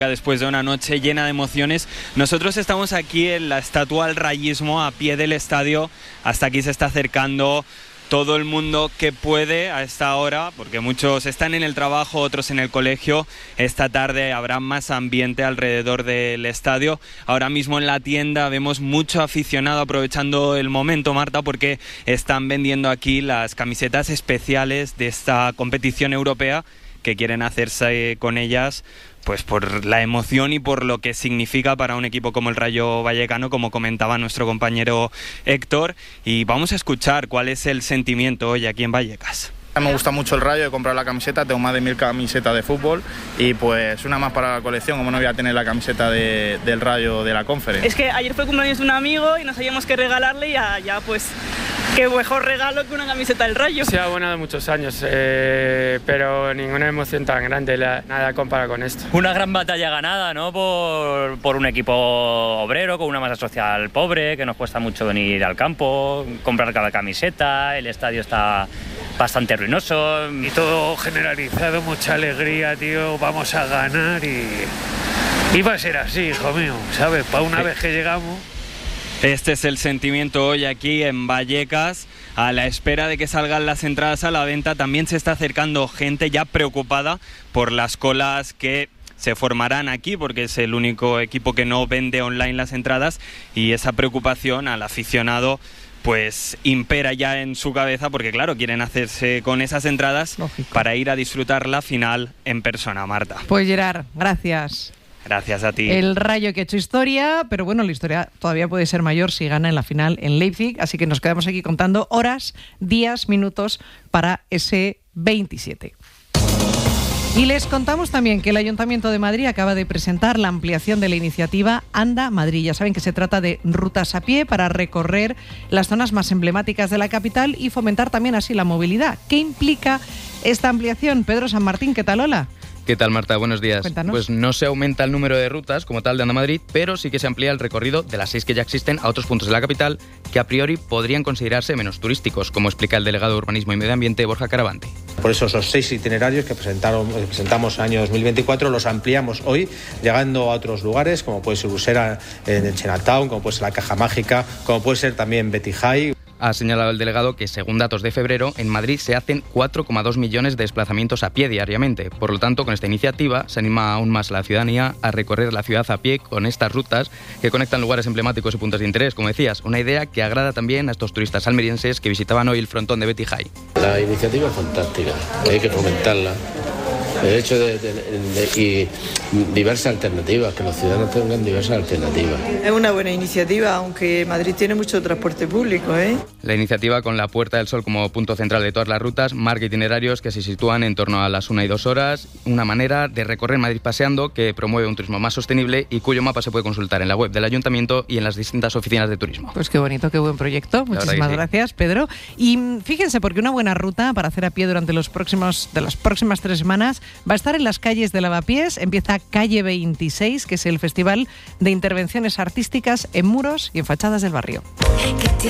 Después de una noche llena de emociones, nosotros estamos aquí en la Estatua al Rayismo, a pie del estadio. Hasta aquí se está acercando todo el mundo que puede a esta hora, porque muchos están en el trabajo, otros en el colegio. Esta tarde habrá más ambiente alrededor del estadio. Ahora mismo en la tienda vemos mucho aficionado aprovechando el momento, Marta, porque están vendiendo aquí las camisetas especiales de esta competición europea, que quieren hacerse con ellas pues por la emoción y por lo que significa para un equipo como el Rayo Vallecano, como comentaba nuestro compañero Héctor. Y vamos a escuchar cuál es el sentimiento hoy aquí en Vallecas. Me gusta mucho el Rayo, he comprado la camiseta, tengo más de 1000 camisetas de fútbol y pues una más para la colección, como no voy a tener la camiseta del Rayo de la Conference. Es que ayer fue cumpleaños de un amigo y no sabíamos qué regalarle y ya pues qué mejor regalo que una camiseta del Rayo. Se ha abonado muchos años, pero ninguna emoción tan grande, nada compara con esto. Una gran batalla ganada, ¿no? Por un equipo obrero, con una masa social pobre, que nos cuesta mucho venir al campo, comprar cada camiseta, el estadio está bastante ruinoso. Y todo generalizado, mucha alegría, tío, vamos a ganar y va a ser así, hijo mío, ¿sabes? Para una vez que llegamos... Este es el sentimiento hoy aquí en Vallecas, a la espera de que salgan las entradas a la venta. También se está acercando gente ya preocupada por las colas que se formarán aquí, porque es el único equipo que no vende online las entradas, y esa preocupación al aficionado pues impera ya en su cabeza, porque claro, quieren hacerse con esas entradas. Lógico, para ir a disfrutar la final en persona, Marta. Pues Gerard, gracias. Gracias a ti. El Rayo que ha hecho historia, pero bueno, la historia todavía puede ser mayor si gana en la final en Leipzig, así que nos quedamos aquí contando horas, días, minutos para ese 27. Y les contamos también que el Ayuntamiento de Madrid acaba de presentar la ampliación de la iniciativa Anda Madrid. Ya saben que se trata de rutas a pie para recorrer las zonas más emblemáticas de la capital y fomentar también así la movilidad. ¿Qué implica esta ampliación? Pedro San Martín, ¿qué tal? Hola. ¿Qué tal, Marta? Buenos días. Cuéntanos. Pues no se aumenta el número de rutas como tal de Anda Madrid, pero sí que se amplía el recorrido de las 6 que ya existen a otros puntos de la capital que a priori podrían considerarse menos turísticos, como explica el delegado de Urbanismo y Medio Ambiente, Borja Caravante. Por eso esos 6 itinerarios que presentamos en el año 2024 los ampliamos hoy, llegando a otros lugares, como puede ser Usera en el Chinatown, como puede ser la Caja Mágica, como puede ser también Betty High. Ha señalado el delegado que, según datos de febrero, en Madrid se hacen 4,2 millones de desplazamientos a pie diariamente. Por lo tanto, con esta iniciativa se anima aún más a la ciudadanía a recorrer la ciudad a pie con estas rutas que conectan lugares emblemáticos y puntos de interés. Como decías, una idea que agrada también a estos turistas almerienses que visitaban hoy el frontón de Betty High. La iniciativa es fantástica, hay que fomentarla. El hecho y diversas alternativas, que los ciudadanos tengan diversas alternativas. Es una buena iniciativa, aunque Madrid tiene mucho transporte público, ¿eh? La iniciativa, con la Puerta del Sol como punto central de todas las rutas, marca itinerarios que se sitúan en torno a las 1 y 2 horas, una manera de recorrer Madrid paseando que promueve un turismo más sostenible y cuyo mapa se puede consultar en la web del Ayuntamiento y en las distintas oficinas de turismo. Pues qué bonito, qué buen proyecto. Muchísimas gracias, Pedro. Y fíjense, porque una buena ruta para hacer a pie durante las próximas 3 semanas va a estar en las calles de Lavapiés. Empieza Calle 26, que es el Festival de Intervenciones Artísticas en muros y en fachadas del barrio.